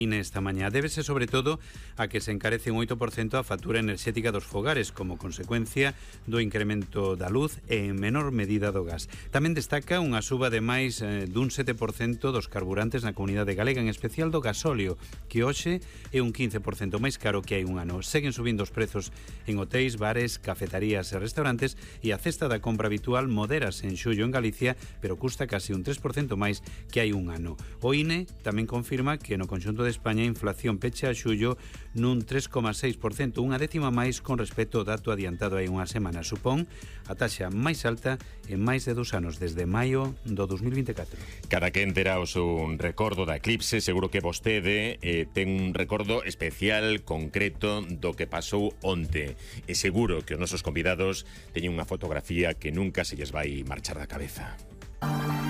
Nesta mañá débese sobre todo a que se encarece un 8% a factura enerxética dos fogares como consecuencia do incremento da luz e en menor medida do gas. Tamén destaca unha suba de máis dun 7% dos carburantes na comunidade galega, en especial do gasóleo, que hoxe é un 15% máis caro que hai un ano. Seguen subindo os prezos en hotéis, bares, cafeterías e restaurantes e a cesta da compra habitual moderase en xullo en Galicia, pero custa casi un 3% máis que hai un ano. O INE tamén confirma que no conxunto de España a inflación pecha a xullo nun 3,6%, unha décima máis con respecto ao dato adiantado hai unha semana. Supón a taxa máis alta en máis de 2 anos, desde maio do 2024. Cada quen terá o seu recordo da eclipse. Seguro que vostede ten un recordo especial, concreto, do que pasou onte. E seguro que os nosos convidados teñen unha fotografía que nunca se lles vai marchar da cabeza.